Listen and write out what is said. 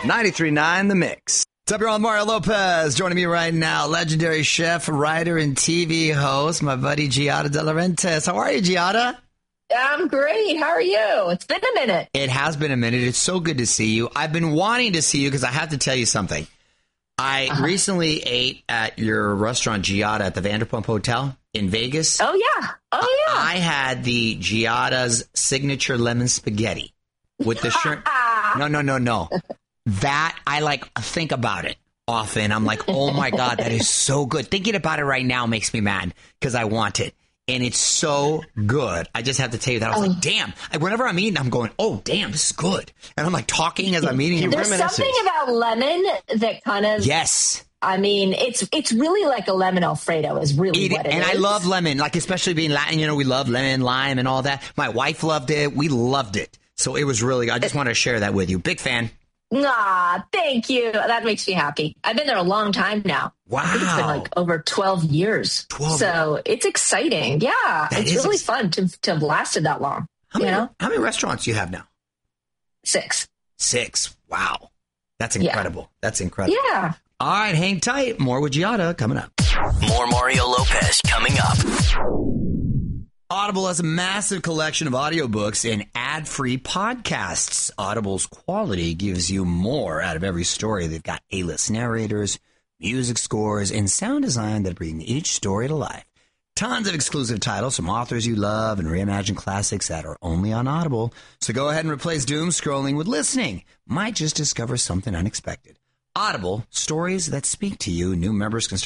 93.9 The Mix. What's up, y'all? Mario Lopez joining me right now. Legendary chef, writer, and TV host, my buddy Giada De Laurentiis. How are you, Giada? I'm great. How are you? It's been a minute. It has been a minute. It's so good to see you. I've been wanting to see you because I have to tell you something. I recently ate at your restaurant, Giada, at the Vanderpump Hotel in Vegas. Oh, yeah. I had the Giada's signature lemon spaghetti with the shrimp. No. That, I think about it often. I'm like, oh my God, that is so good. Thinking about it right now makes me mad because I want it. And it's so good. I just have to tell you that. I was like, damn. Whenever I'm eating, I'm going, oh, damn, this is good. And I'm like talking as I'm eating. There's something about lemon that kind of... Yes. I mean, it's really like a lemon Alfredo is really what it is. And I love lemon, like especially being Latin, we love lemon, lime, and all that. My wife loved it. We loved it. So it was really good. I just want to share that with you. Big fan. Ah, thank you. That makes me happy. I've been there a long time now. Wow. I think it's been like over 12 years. So it's exciting. Yeah. It's really fun to have lasted that long. How many restaurants do you have now? 6. 6. Wow. That's incredible. Yeah. That's incredible. Yeah. All right. Hang tight. More with Giada coming up. More Mario Lopez coming up. Audible has a massive collection of audiobooks and ad-free podcasts. Audible's quality gives you more out of every story. They've got A-list narrators, music scores, and sound design that bring each story to life. Tons of exclusive titles from authors you love and reimagined classics that are only on Audible. So go ahead and replace doom scrolling with listening. Might just discover something unexpected. Audible, stories that speak to you. New members can start